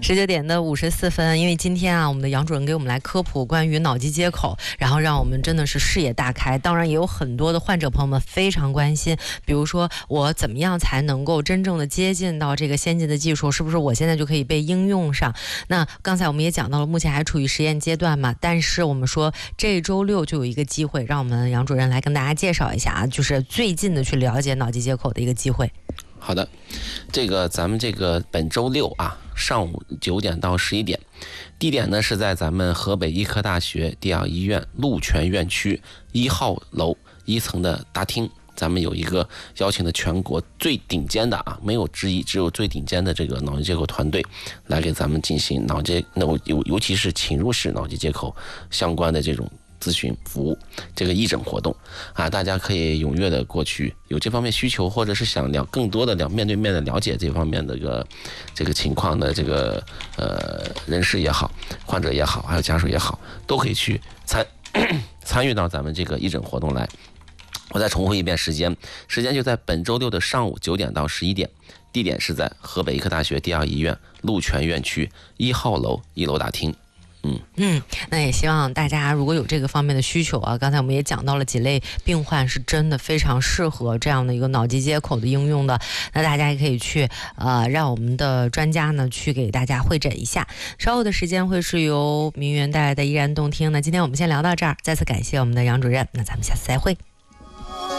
19:54，因为今天啊，我们的杨主任给我们来科普关于脑机接口，然后让我们真的是视野大开。当然也有很多的患者朋友们非常关心，比如说我怎么样才能够真正的接近到这个先进的技术，是不是我现在就可以被应用上？那刚才我们也讲到了，目前还处于实验阶段嘛，但是我们说这周六就有一个机会，让我们杨主任来跟大家介绍一下啊，就是最近的去了解脑机接口的一个机会。 好的，咱们本周六啊，上午9点到11点，地点呢是在咱们河北医科大学第二医院鹿泉院区1号楼1层的大厅，咱们有一个邀请的全国最顶尖的啊，没有之一，只有最顶尖的这个脑机接口团队来给咱们进行尤其是侵入式脑机接口相关的这种咨询服务，这个义诊活动啊，大家可以踊跃的过去，有这方面需求，或者是想更多的面对面的了解这方面的这个情况的人士也好，患者也好，还有家属也好，都可以去参与到咱们这个义诊活动来。我再重复一遍时间就在本周六的上午9点到11点，地点是在河北医科大学第二医院鹿泉院区1号楼1楼大厅。 那也希望大家如果有这个方面的需求啊，刚才我们也讲到了几类病患是真的非常适合这样的一个脑机接口的应用的，那大家也可以去让我们的专家呢去给大家会诊一下。稍后的时间会是由明媛带来的依然动听。那今天我们先聊到这儿，再次感谢我们的杨主任，那咱们下次再会。